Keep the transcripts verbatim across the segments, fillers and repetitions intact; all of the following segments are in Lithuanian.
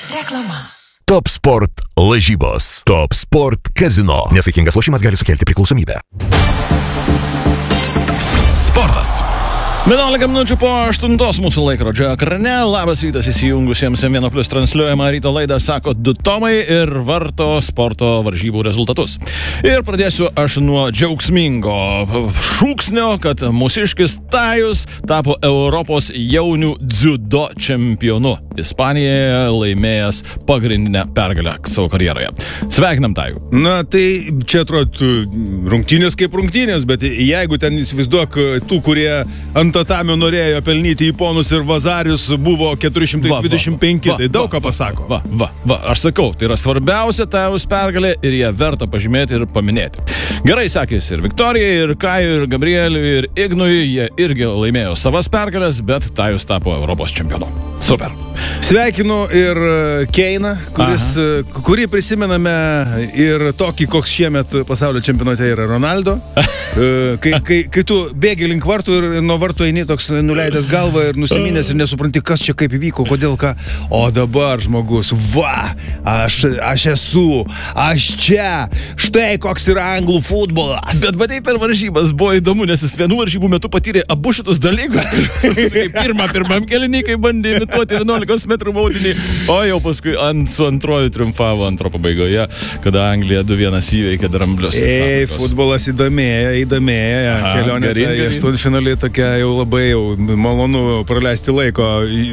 Reklama. Top Sport lažybos. Top Sport kazino. Nesaikingas lošimas gali sukelti priklausomybę. Sportas. vienuolika minučių po aštuntos mūsų laikrodžio ekrane. Labas rytas įsijungusiems M vienas plius transliuojamą ryto laidą sako du Tomai ir varto sporto varžybų rezultatus. Ir pradėsiu aš nuo džiaugsmingo šūksnio, kad mūsiškis Tajus tapo Europos jaunių dziudo čempionu. Ispanijoje laimėjęs pagrindinę pergalę savo karjeroje. Sveikinam Tajų. Na, tai čia atrodo rungtynės kaip rungtynės, bet jeigu ten įsivaizduok tų, kurie ant tatamio norėjo pelnyti į ponus ir vazarius, buvo keturi šimtai dvidešimt penki, tai daug ką pasako. Va, va, va, aš sakau, tai yra svarbiausia Tajaus pergalė ir ją verta pažymėti ir paminėti. Gerai sekėsi ir Viktorijai, ir Kajui, ir Gabrieliui, ir Ignui, jie irgi laimėjo savas pergalės, bet Tajus tapo Europos čempionu. Super. Sveikinu ir Keiną, kuris, Aha. kurį prisimename ir tokį, koks šiemet pasaulio čempionate yra Ronaldo. kai, kai, kai tu bėgi link vartų ir nuo vartų eini toks nuleidęs galvą ir nusiminęs ir nesupranti, kas čia kaip įvyko, kodėl ką. O dabar žmogus, va, aš, aš esu, aš čia, štai koks yra anglų futbolas. Bet matai, per varžybas buvo įdomu, nes jis vienų varžybų metu patyrė abu šitus dalykus. Pirmą, pirmam kėlinį, kai bandė imituoti vienuolikos metrų baudinį, o jau paskui ant, su antroju triumfavo antro pabaigoje, kada Anglija du vienas įveikė Dramblius. Ei, futbolas įdomėja, įdomėja, kelionė į aštuntfinalį tokia jau labai jau malonu praleisti laiko,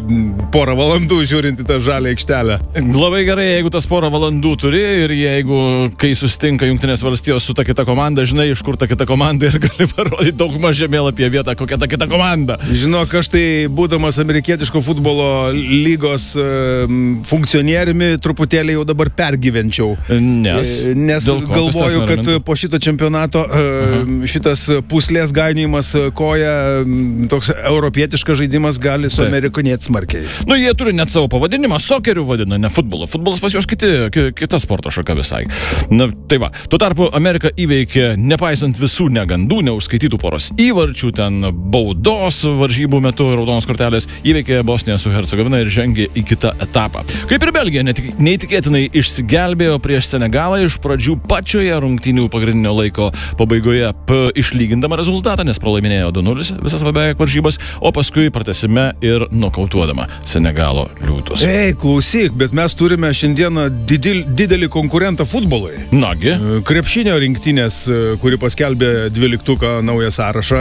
porą valandų žiūrint į tą žalią aikštelę. Labai gerai, jeigu tas porą valandų turi ir jeigu, kai susitinka Jungtinės valstijos su ta kita komanda, žinai, iš kur ta kita komanda ir gali parodyti daug maž žemėlapyje vietą, kokia ta kita komanda. Žinok, aš tai, būdamas amerikietiško futbolo lygos funkcionieriumi, truputėlį jau dabar pergyvenčiau. Nes, nes galvoju, kad po šito čempionato Aha. šitas puslės gainimas koja, toks europietiškas žaidimas gali su amerikonėti smarkiai. Nu, jie turi net savo pavadinimą, sokeriu vadina, ne futbolo. Futbolas pas juos kiti, kita sporto šaka visai. Na, tai va. Tuo tarpu Amerika įveikė, nepaisant visų negandų, neužskaitytų poros įvarčių, ten baudos varžybų metu, raudonos kortelės, įveikė Bosniją su Hercegovina ir žengė į kitą etapą. Kaip ir Belgija, netik, neįtikėtinai išsigelbėjo prieš Senegalą iš pradžių pačioje rungtynių pagrindinio laiko pabaigoje p, išlygindama rezultatą, nes pralaiminėjo du nulis visas beveik varžybas, o paskui pratęsime ir nokautuodama Senegalo liūtus. Ei, klausyk, bet mes turime šiandieną didil, didelį konkurentą futbolui. Nagi? Krepšinio rinktinės, kuri paskelbė dvyliktuką naują sąrašą,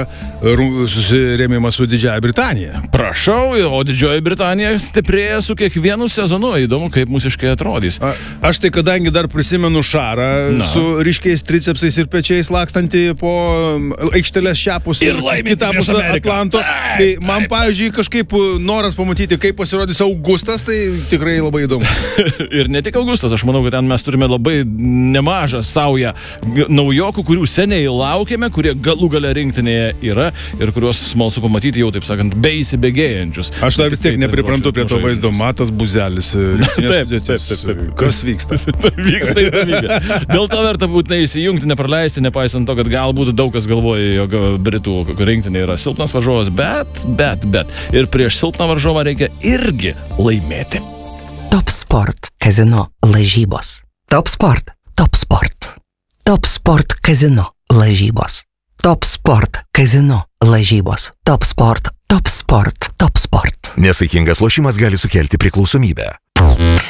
susirėmimą su Didžiąja Britanija. Prašau, o Didžioji Britanija stiprėja su kiekvienu sezonu. Įdomu, kaip mūsiškai atrodys. A, aš tai kadangi dar prisimenu Šarą Na. su ryškiais tricepsais ir pečiais lakstantį po aikštelės šiapus ir, ir kitapus Atlanto. Tai man, pavyzdžiui, kažkaip noras pamatyti, kaip pasirodys Augustas, tai tikrai labai įdomu. Ir ne tik Augustas, aš manau, kad ten mes turime labai nemažą saują naujokų, kurių seniai laukėme, kurie galų gale rinktinėje yra ir kuriuos smalsu pamatyti jau, taip sakant, beįsibėgėjančius. Aš dar vis tiek nepriprantu prie to vaizdo. Matas Buzelis. Taip, taip, taip, taip. Kas vyksta? Vyksta įdomybė. Dėl to verta būtinai įsijungti, nepraleisti, nepaisant to, kad galbūt daug kas galvoja, jog Britų rinktinė yra silpnas varžovas, bet, bet, bet. Ir prieš silpną varžovą reikia irgi laimėti. Top Sport kazino lažybos. Top Sport. Top Sport. Top Sport kazino lažybos. Top Sport kazino lažybos. Top Sport. Top Sport. Top Sport. Nesaikingas lošimas gali sukelti priklausomybę.